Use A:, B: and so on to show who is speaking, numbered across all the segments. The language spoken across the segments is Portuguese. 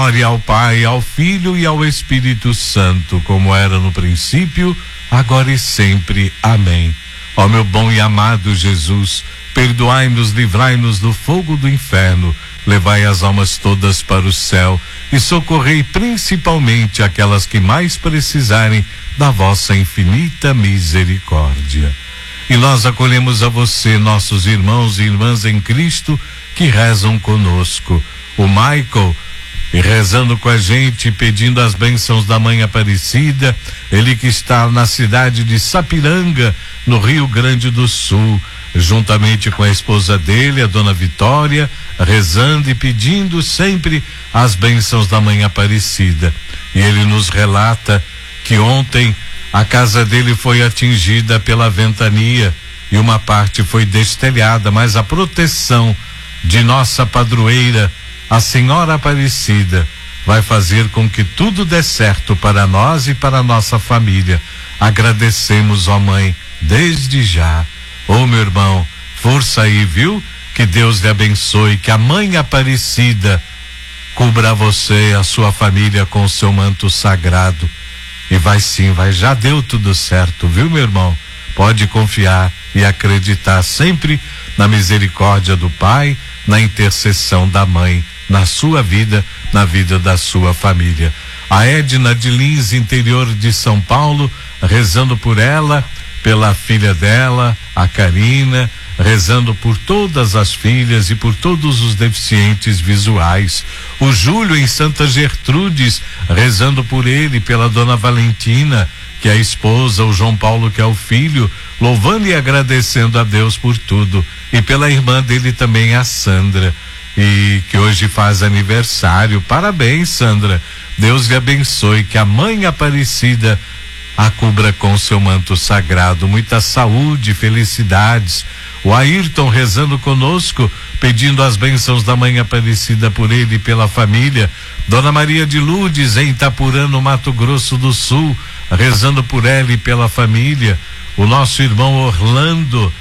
A: Glória ao Pai, ao Filho e ao Espírito Santo, como era no princípio, agora e sempre. Amém. Ó meu bom e amado Jesus, perdoai-nos, livrai-nos do fogo do inferno, levai as almas todas para o céu e socorrei principalmente aquelas que mais precisarem da vossa infinita misericórdia. E nós acolhemos a você, nossos irmãos e irmãs em Cristo, que rezam conosco. O Michael, e rezando com a gente, pedindo as bênçãos da Mãe Aparecida, ele que está na cidade de Sapiranga, no Rio Grande do Sul, juntamente com a esposa dele, a Dona Vitória, rezando e pedindo sempre as bênçãos da Mãe Aparecida. E ele nos relata que ontem a casa dele foi atingida pela ventania e uma parte foi destelhada, mas a proteção de nossa padroeira, a Senhora Aparecida, vai fazer com que tudo dê certo para nós e para a nossa família. Agradecemos, ó Mãe, desde já. Ô meu irmão, força aí, viu? Que Deus lhe abençoe, que a Mãe Aparecida cubra você e a sua família com o seu manto sagrado. E vai sim, já deu tudo certo, viu, meu irmão? Pode confiar e acreditar sempre na misericórdia do Pai, na intercessão da Mãe, na sua vida, na vida da sua família. A Edna de Lins, interior de São Paulo, rezando por ela, pela filha dela, a Karina, rezando por todas as filhas e por todos os deficientes visuais. O Júlio em Santa Gertrudes, rezando por ele, pela Dona Valentina, que é a esposa, o João Paulo, que é o filho, louvando e agradecendo a Deus por tudo. E pela irmã dele também, a Sandra, e que hoje faz aniversário. Parabéns, Sandra. Deus lhe abençoe, que a Mãe Aparecida a cubra com seu manto sagrado. Muita saúde, felicidades. O Ayrton rezando conosco, pedindo as bênçãos da Mãe Aparecida por ele e pela família. Dona Maria de Lourdes em Itapurã, no Mato Grosso do Sul, rezando por ela e pela família. O nosso irmão Orlando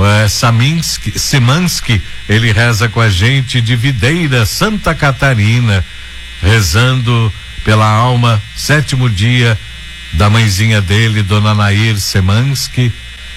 A: Semansky, ele reza com a gente de Videira, Santa Catarina, rezando pela alma, 7º dia da mãezinha dele, Dona Nair Semansky.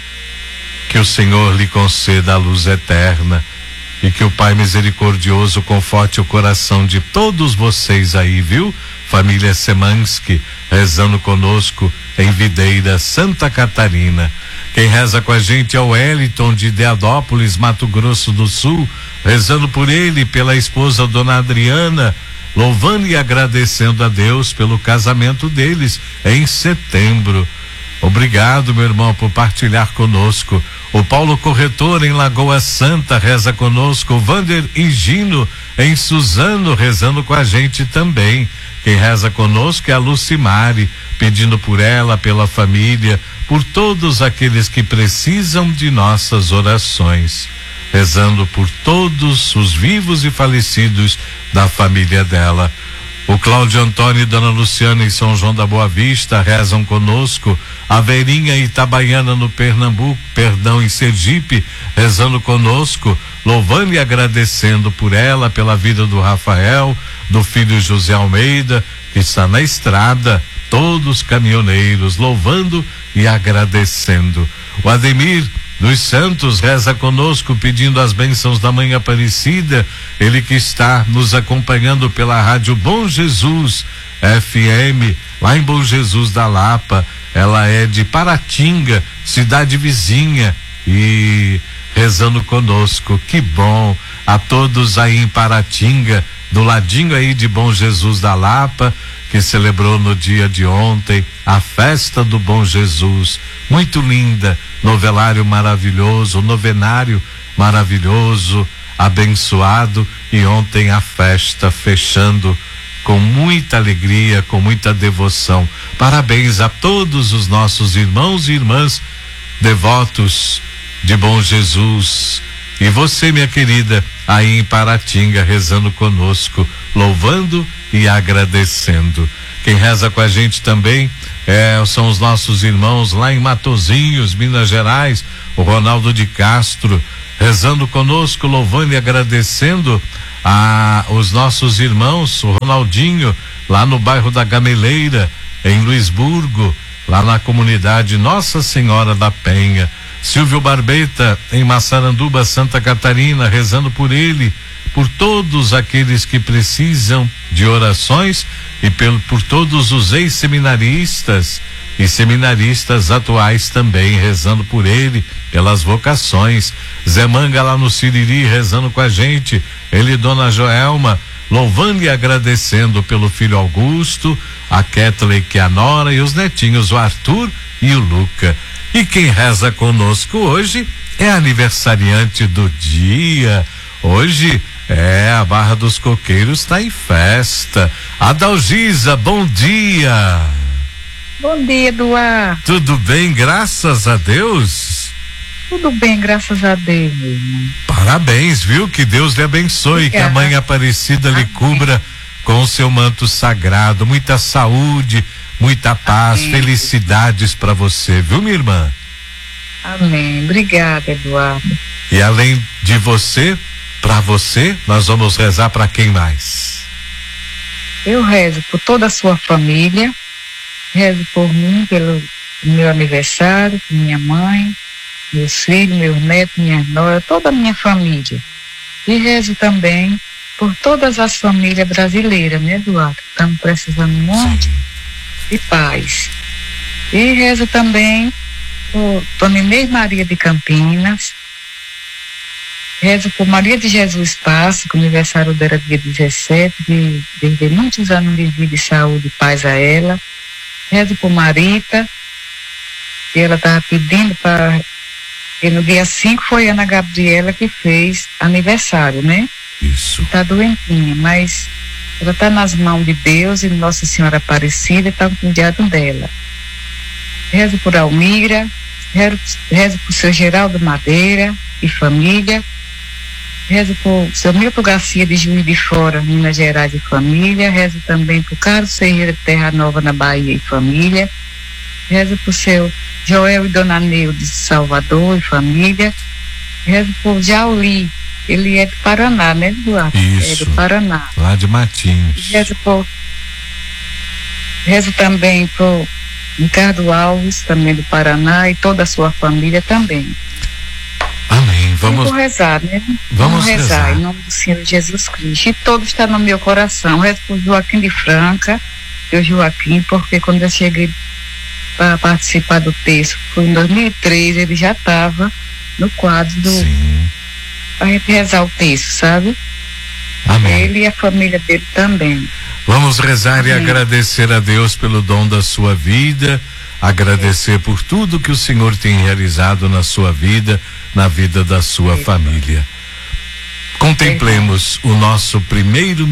A: Que o Senhor lhe conceda a luz eterna e que o Pai misericordioso conforte o coração de todos vocês aí, viu? Família Semansky, rezando conosco em Videira, Santa Catarina. Quem reza com a gente é o Wellington de Deadópolis, Mato Grosso do Sul, rezando por ele e pela esposa Dona Adriana, louvando e agradecendo a Deus pelo casamento deles em setembro. Obrigado, meu irmão, por partilhar conosco. O Paulo Corretor em Lagoa Santa reza conosco. O Vander Higino em Suzano rezando com a gente também. Quem reza conosco é a Lucimari, pedindo por ela, pela família, por todos aqueles que precisam de nossas orações, rezando por todos os vivos e falecidos da família dela. O Cláudio Antônio e Dona Luciana em São João da Boa Vista rezam conosco. A Verinha Itabaiana no Pernambuco, em Sergipe, rezando conosco, louvando e agradecendo por ela, pela vida do Rafael, do filho José Almeida, que está na estrada, todos caminhoneiros, louvando e agradecendo. O Ademir dos Santos reza conosco, pedindo as bênçãos da Mãe Aparecida, ele que está nos acompanhando pela Rádio Bom Jesus FM, lá em Bom Jesus da Lapa. Ela é de Paratinga, cidade vizinha, e rezando conosco. Que bom! A todos aí em Paratinga, do ladinho aí de Bom Jesus da Lapa, que celebrou no dia de ontem a festa do Bom Jesus, muito linda, novelário maravilhoso, novenário maravilhoso, abençoado, e ontem a festa fechando com muita alegria, com muita devoção. Parabéns a todos os nossos irmãos e irmãs devotos de Bom Jesus. E você, minha querida, aí em Paratinga, rezando conosco, louvando e agradecendo. Quem reza com a gente também são os nossos irmãos lá em Matozinhos, Minas Gerais, o Ronaldo de Castro, rezando conosco, louvando e agradecendo os nossos irmãos, o Ronaldinho, lá no bairro da Gameleira, em Luisburgo, lá na comunidade Nossa Senhora da Penha. Silvio Barbeta, em Massaranduba, Santa Catarina, rezando por ele, por todos aqueles que precisam de orações e por todos os ex-seminaristas e seminaristas atuais também, rezando por ele, pelas vocações. Zé Manga lá no Siriri, rezando com a gente, ele e Dona Joelma, louvando e agradecendo pelo filho Augusto, a Ketley, que é a nora, e os netinhos, o Arthur e o Luca. E quem reza conosco hoje é aniversariante do dia. Hoje a Barra dos Coqueiros está em festa. Adalgisa, bom dia.
B: Bom dia, Eduardo.
A: Tudo bem, graças a Deus?
B: Tudo bem, graças a Deus, meu irmão.
A: Parabéns, viu? Que Deus lhe abençoe, que a Mãe Aparecida lhe cubra com o seu manto sagrado. Muita saúde, muita paz, felicidades para você, viu, minha irmã?
B: Amém. Obrigada, Eduardo.
A: E além de você, para você, nós vamos rezar para quem mais?
B: Eu rezo por toda a sua família, rezo por mim, pelo meu aniversário, por minha mãe, meus filhos, meus netos, minha nora, toda a minha família. E rezo também por todas as famílias brasileiras, né, Eduardo? Estamos precisando muito de paz. E rezo também por Dona Inês Maria de Campinas, rezo por Maria de Jesus Passo, que o aniversário dela é dia 17, desde muitos anos de vida e saúde e paz a ela. Rezo por Marita, que ela estava pedindo para... E no dia 5 foi Ana Gabriela que fez aniversário, né?
A: Isso.
B: Está doentinha, mas ela está nas mãos de Deus e Nossa Senhora Aparecida está cuidando dela. Rezo por Almira, rezo por seu Geraldo Madeira e família. Rezo por seu Milton Garcia de Juiz de Fora, Minas Gerais e família. Rezo também por Carlos Ferreira de Terra Nova na Bahia e família. Rezo por seu Joel e Dona Neude de Salvador e família. Rezo por Jauli, ele é do Paraná, né, Eduardo?
A: Isso.
B: É do Paraná.
A: Lá de Matinhos.
B: Rezo também por Ricardo Alves, também do Paraná, e toda a sua família também.
A: Amém. Vamos
B: rezar, né? Vamos rezar em nome do Senhor Jesus Cristo. E todo está no meu coração. Rezo por Joaquim de Franca, seu Joaquim, porque quando eu cheguei para participar do texto, foi em 2003, ele já estava no quadro do...
A: Sim.
B: Para a gente rezar o texto, sabe?
A: Amém.
B: Ele e a família dele também.
A: Vamos rezar. Amém. E agradecer a Deus pelo dom da sua vida, agradecer por tudo que o Senhor tem realizado na sua vida, na vida da sua família. Contemplemos o nosso primeiro